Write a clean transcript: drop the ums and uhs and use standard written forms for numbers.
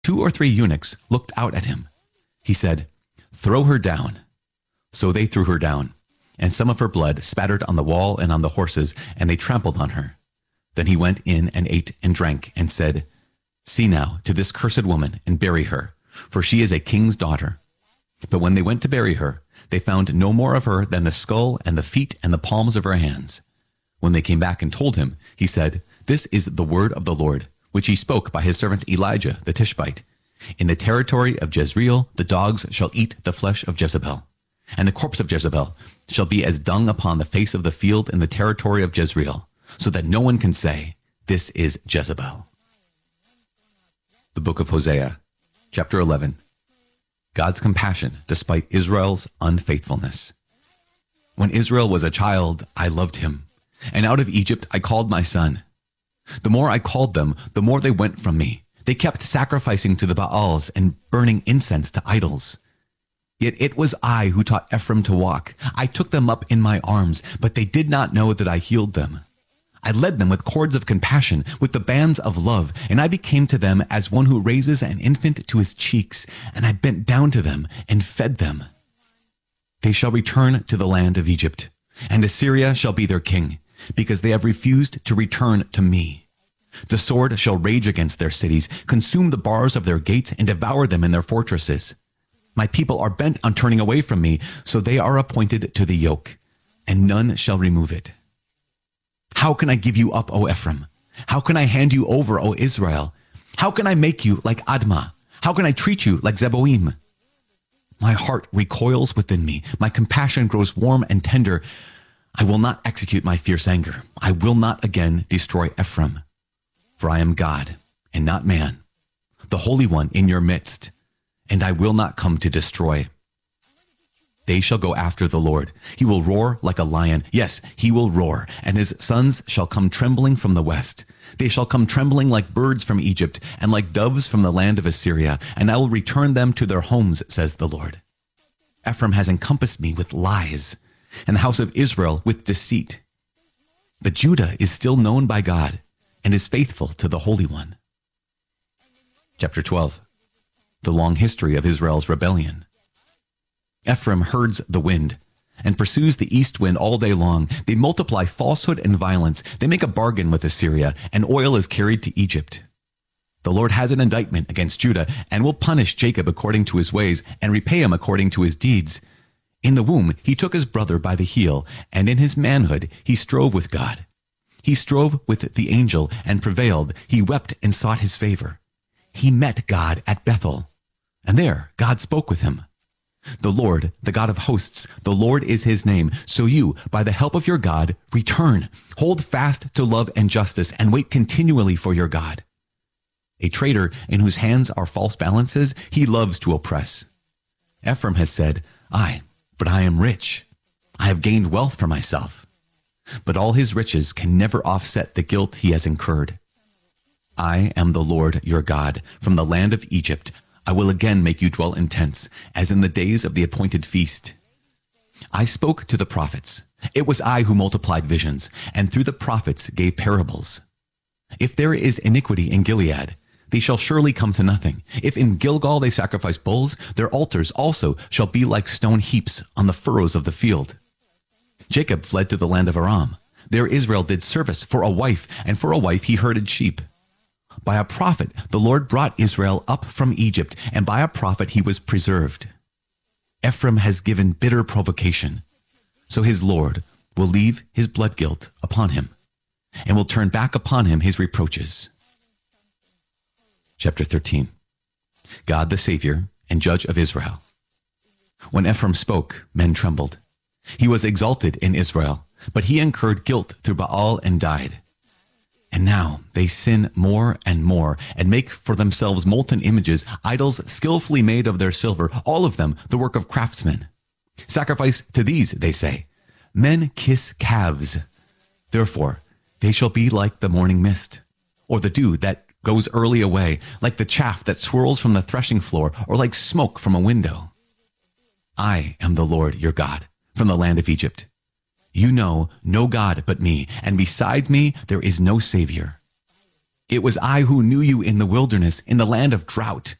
2 or 3 eunuchs looked out at him. He said, "Throw her down." So they threw her down, and some of her blood spattered on the wall and on the horses, and they trampled on her. Then he went in and ate and drank and said, "See now to this cursed woman and bury her, for she is a king's daughter." But when they went to bury her, they found no more of her than the skull and the feet and the palms of her hands. When they came back and told him, he said, "This is the word of the Lord, which he spoke by his servant Elijah the Tishbite. In the territory of Jezreel the dogs shall eat the flesh of Jezebel, and the corpse of Jezebel shall be as dung upon the face of the field in the territory of Jezreel, so that no one can say, 'This is Jezebel.'" The book of Hosea, chapter 11. God's compassion despite Israel's unfaithfulness. When Israel was a child, I loved him, and out of Egypt I called my son. The more I called them, the more they went from me. They kept sacrificing to the Baals and burning incense to idols. Yet it was I who taught Ephraim to walk. I took them up in my arms, but they did not know that I healed them. I led them with cords of compassion, with the bands of love, and I became to them as one who raises an infant to his cheeks, and I bent down to them and fed them. They shall return to the land of Egypt, and Assyria shall be their king, because they have refused to return to me. The sword shall rage against their cities, consume the bars of their gates, and devour them in their fortresses. My people are bent on turning away from me, so they are appointed to the yoke, and none shall remove it. How can I give you up, O Ephraim? How can I hand you over, O Israel? How can I make you like Admah? How can I treat you like Zeboim? My heart recoils within me. My compassion grows warm and tender. I will not execute my fierce anger. I will not again destroy Ephraim. For I am God and not man, the Holy One in your midst, and I will not come to destroy. They shall go after the Lord. He will roar like a lion. Yes, he will roar, and his sons shall come trembling from the west. They shall come trembling like birds from Egypt, and like doves from the land of Assyria, and I will return them to their homes, says the Lord. Ephraim has encompassed me with lies, and the house of Israel with deceit. But Judah is still known by God, and is faithful to the Holy One. Chapter 12. The long history of Israel's rebellion. Ephraim herds the wind and pursues the east wind all day long. They multiply falsehood and violence. They make a bargain with Assyria, and oil is carried to Egypt. The Lord has an indictment against Judah and will punish Jacob according to his ways and repay him according to his deeds. In the womb, he took his brother by the heel, and in his manhood, he strove with God. He strove with the angel and prevailed. He wept and sought his favor. He met God at Bethel, and there God spoke with him. The Lord, the God of hosts, the Lord is his name. So you, by the help of your God, return. Hold fast to love and justice, and wait continually for your God. A traitor in whose hands are false balances, he loves to oppress. Ephraim has said, but I am rich. I have gained wealth for myself. But all his riches can never offset the guilt he has incurred. I am the Lord your God. From the land of Egypt, I will again make you dwell in tents, as in the days of the appointed feast. I spoke to the prophets. It was I who multiplied visions, and through the prophets gave parables. If there is iniquity in Gilead, they shall surely come to nothing. If in Gilgal they sacrifice bulls, their altars also shall be like stone heaps on the furrows of the field. Jacob fled to the land of Aram. There Israel did service for a wife, and for a wife he herded sheep. By a prophet the Lord brought Israel up from Egypt, and by a prophet he was preserved. Ephraim has given bitter provocation, so his Lord will leave his blood guilt upon him, and will turn back upon him his reproaches. Chapter 13. God the Savior and Judge of Israel. When Ephraim spoke, men trembled. He was exalted in Israel, but he incurred guilt through Baal and died. And now they sin more and more, and make for themselves molten images, idols skillfully made of their silver, all of them the work of craftsmen. Sacrifice to these, they say. Men kiss calves. Therefore, they shall be like the morning mist, or the dew that goes early away, like the chaff that swirls from the threshing floor, or like smoke from a window. I am the Lord your God, from the land of Egypt. You know no God but me, and beside me there is no Savior. It was I who knew you in the wilderness, in the land of drought.